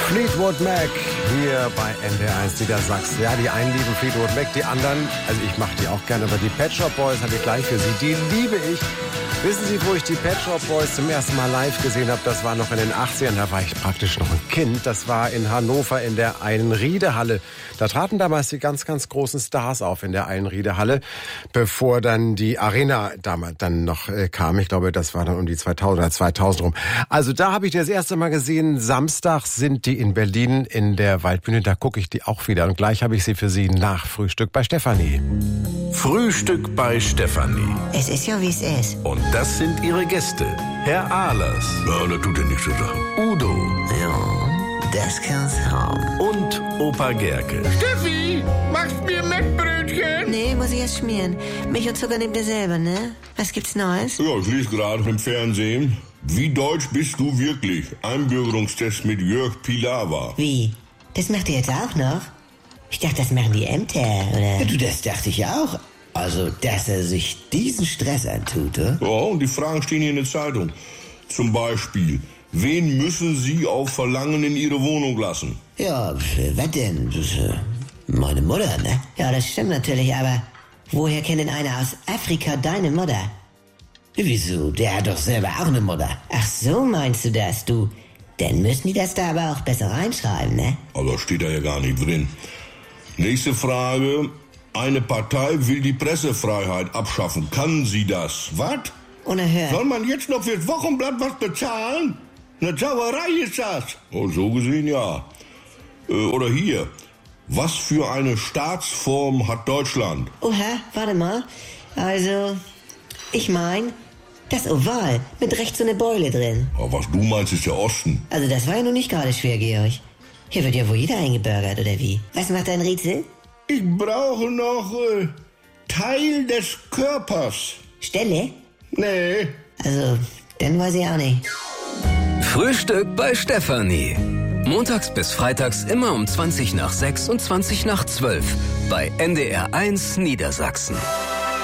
Fleetwood Mac hier bei NDR1 Niedersachsen. Ja, die einen lieben Fleetwood Mac, die anderen, also ich mache die auch gerne, aber die Pet Shop Boys habe ich gleich für Sie. Die liebe ich. Wissen Sie, wo ich die Pet Shop Boys zum ersten Mal live gesehen habe? Das war noch in den 80ern, da war ich praktisch noch ein Kind. Das war in Hannover in der Eilenriede-Halle. Da traten damals die ganz, ganz großen Stars auf in der Eilenriede-Halle, bevor dann die Arena damals dann noch kam. Ich glaube, das war dann um die 2000 oder 2000 rum. Also da habe ich die das erste Mal gesehen. Samstag sind die in Berlin in der Waldbühne. Da gucke ich die auch wieder. Und gleich habe ich sie für Sie nach Frühstück bei Stefanie. Frühstück bei Stefanie. Es ist ja, wie es ist. Und das sind ihre Gäste. Herr Ahlers. Ja, das tut ja nichts zu sagen. Udo. Ja, das kann's haben. Und Opa Gerke. Steffi, machst mir Mettbrötchen? Nee, muss ich erst schmieren. Milch und Zucker nehmt ihr selber, ne? Was gibt's Neues? Ja, ich lese gerade im Fernsehen. Wie deutsch bist du wirklich? Einbürgerungstest mit Jörg Pilawa. Wie? Das macht ihr jetzt auch noch? Ich dachte, das machen die Ämter, oder? Ja, du, das dachte ich auch. Also, dass er sich diesen Stress antut, oder? Ja, und die Fragen stehen hier in der Zeitung. Zum Beispiel, wen müssen Sie auf Verlangen in Ihre Wohnung lassen? Ja, was denn? Das ist meine Mutter, ne? Ja, das stimmt natürlich, aber woher kennt denn einer aus Afrika deine Mutter? Wieso? Der hat doch selber auch eine Mutter. Ach so, meinst du das, du? Dann müssen die das da aber auch besser reinschreiben, ne? Aber steht da ja gar nicht drin. Nächste Frage. Eine Partei will die Pressefreiheit abschaffen. Kann sie das? Was? Unerhört. Soll man jetzt noch fürs Wochenblatt was bezahlen? Eine Sauerei ist das. Oh, so gesehen ja. Oder hier. Was für eine Staatsform hat Deutschland? Oha, warte mal. Also, ich mein, das Oval mit rechts so eine Beule drin. Aber was du meinst, ist der Osten. Also das war ja nun nicht gerade schwer, Georg. Hier wird ja wohl jeder eingebürgert, oder wie? Was macht dein Rätsel? Ich brauche noch Teil des Körpers. Stelle? Nee. Also, dann weiß ich auch nicht. Frühstück bei Stefanie. Montags bis freitags immer um 20 nach 6 und 20 nach 12 bei NDR1 Niedersachsen.